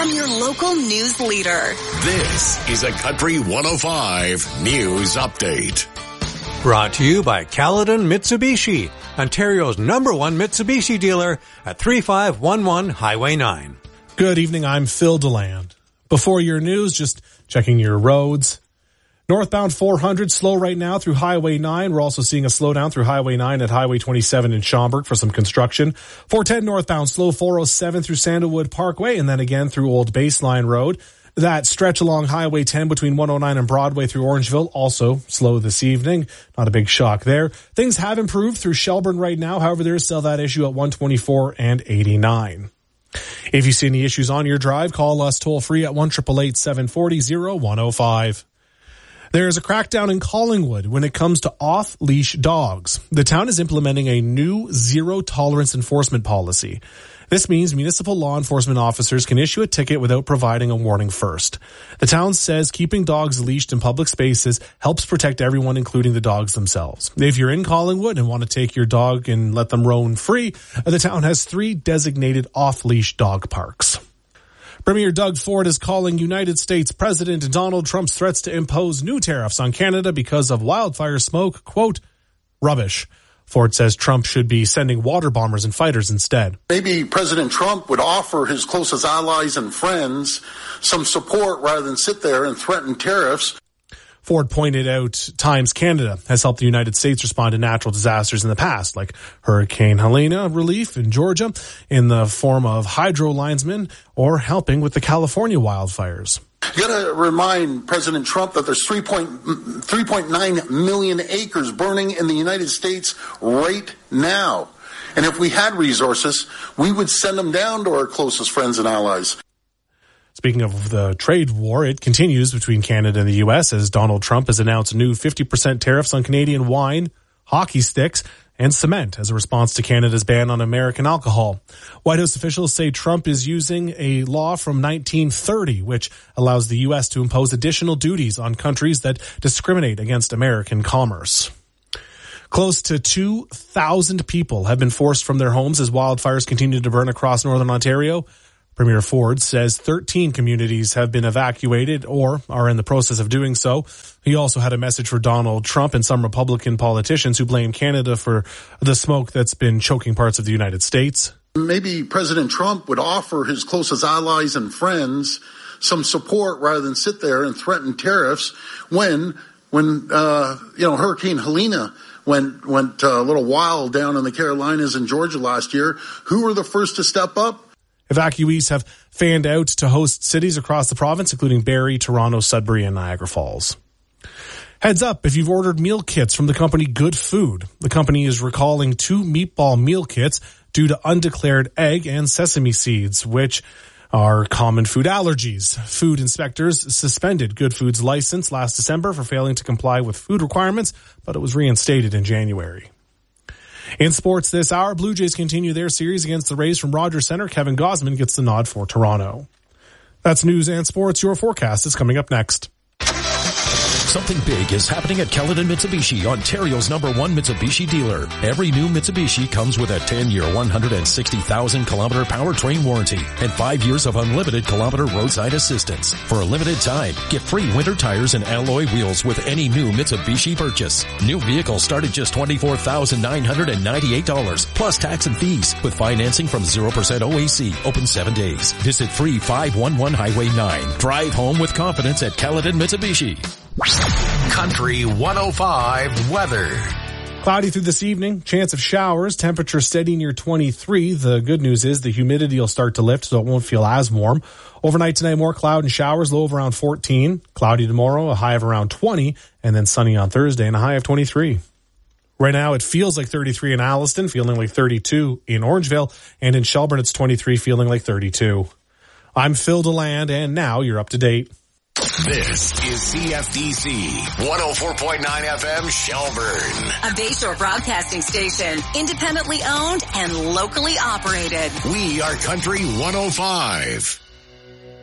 I'm your local news leader. This is a Country 105 News Update. Brought to you by Caledon Mitsubishi, Ontario's #1 Mitsubishi dealer at 3511 Highway 9. Good evening, I'm Phil DeLand. Before your news, just checking your roads. Northbound 400 slow right now through Highway 9. We're also seeing a slowdown through Highway 9 at Highway 27 in Schaumburg for some construction. 410 northbound slow 407 through Sandalwood Parkway and then again through Old Baseline Road. That stretch along Highway 10 between 109 and Broadway through Orangeville also slow this evening. Not a big shock there. Things have improved through Shelburne right now. However, there is still that issue at 124 and 89. If you see any issues on your drive, call us toll free at 1-888-740-0105. There's a crackdown in Collingwood when it comes to off-leash dogs. The town is implementing a new zero-tolerance enforcement policy. This means municipal law enforcement officers can issue a ticket without providing a warning first. The town says keeping dogs leashed in public spaces helps protect everyone, including the dogs themselves. If you're in Collingwood and want to take your dog and let them roam free, the town has 3 designated off-leash dog parks. Premier Doug Ford is calling United States President Donald Trump's threats to impose new tariffs on Canada because of wildfire smoke, quote, rubbish. Ford says Trump should be sending water bombers and fighters instead. Maybe President Trump would offer his closest allies and friends some support rather than sit there and threaten tariffs. Ford pointed out times Canada has helped the United States respond to natural disasters in the past, like Hurricane Helene relief in Georgia in the form of hydro linesmen or helping with the California wildfires. You got to remind President Trump that there's 3.9 million acres burning in the United States right now. And if we had resources, we would send them down to our closest friends and allies. Speaking of the trade war, it continues between Canada and the U.S. as Donald Trump has announced new 50% tariffs on Canadian wine, hockey sticks, and cement as a response to Canada's ban on American alcohol. White House officials say Trump is using a law from 1930, which allows the U.S. to impose additional duties on countries that discriminate against American commerce. Close to 2,000 people have been forced from their homes as wildfires continue to burn across northern Ontario. Premier Ford says 13 communities have been evacuated or are in the process of doing so. He also had a message for Donald Trump and some Republican politicians who blame Canada for the smoke that's been choking parts of the United States. Maybe President Trump would offer his closest allies and friends some support rather than sit there and threaten tariffs when Hurricane Helene went a little wild down in the Carolinas and Georgia last year. Who were the first to step up? Evacuees have fanned out to host cities across the province, including Barrie, Toronto, Sudbury, and Niagara Falls. Heads up, if you've ordered meal kits from the company Good Food, the company is recalling 2 meatball meal kits due to undeclared egg and sesame seeds, which are common food allergies. Food inspectors suspended Good Food's license last December for failing to comply with food requirements, but it was reinstated in January. In sports this hour, Blue Jays continue their series against the Rays from Rogers Centre. Kevin Gausman gets the nod for Toronto. That's news and sports. Your forecast is coming up next. Something big is happening at Caledon Mitsubishi, Ontario's #1 Mitsubishi dealer. Every new Mitsubishi comes with a 10-year, 160,000-kilometer powertrain warranty and 5 years of unlimited kilometer roadside assistance. For a limited time, get free winter tires and alloy wheels with any new Mitsubishi purchase. New vehicles start at just $24,998 plus tax and fees with financing from 0% OAC. Open 7 days. Visit 3511 Highway 9. Drive home with confidence at Caledon Mitsubishi. Country 105 weather. Cloudy through this evening, chance of showers, temperature steady near 23. The good news is the humidity will start to lift, so it won't feel as warm. Overnight tonight, more cloud and showers, low of around 14. Cloudy tomorrow, a high of around 20, and then sunny on Thursday and a high of 23. Right now, it feels like 33 in Alliston, feeling like 32 in Orangeville, and in Shelburne, it's 23, feeling like 32. I'm Phil DeLand, and now you're up to date. This is CFDC 104.9 FM Shelburne. A Bayshore broadcasting station, independently owned and locally operated. We are Country 105.